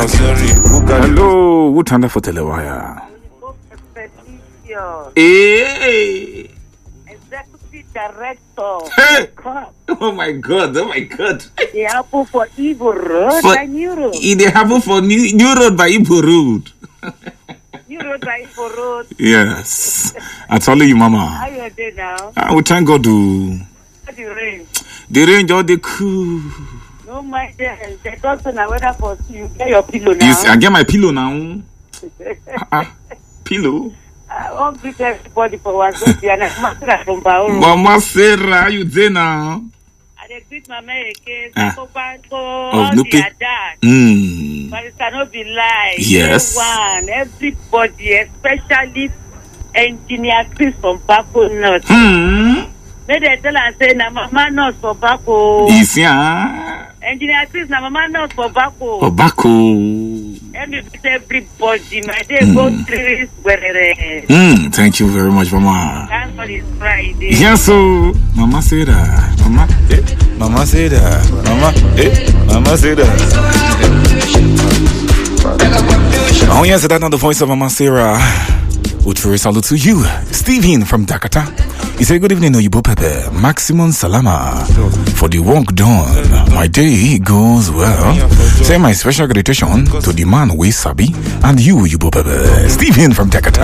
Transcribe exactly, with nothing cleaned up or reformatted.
Hello, who turned for Telewire? Hey. Executive Director. Hey. Oh my God! Oh my God! They happen for Igbo Road For- by New Road. It happen for New, New Road by Igbo Road. New Road by Igbo Road. Yes. I told you, Mama. How you doing now? I will thank God to How the rain? the range all the cool. No mind them. They don't know whether for you get your pillow now. You see, I get my pillow now. uh, pillow. I won't greet everybody for one day. And I'm Masira from Bauru. Mama Sarah, how you there now? I dey greet Mama Eke. Ah. Go back to Of all Nupe. their dad. Hmm. But it cannot be lie. Yes. Everyone, everybody, especially engineer Chris from Bako North. Hmm. May they tell and say, na mama not for Bako. Is ya? Engineer Chris, na mama not for Bako. Obako. Let me beat everybody. My day go through where Hmm. Thank you very much, Mama. thank God it's Friday. Yes, so Mama Sarah, Mama, eh, Mama Sarah, Mama, eh, Mama Sarah. Oh yes, that's not the voice of Mama Sarah. Ultra salute to you, Stephen from Dakota. He said, good evening, Oyibo Pepe. Maximum salama for the work done. My day goes well. Say my special gratitude to the man we sabi and you, Oyibo Pepe. Stephen from Dakota.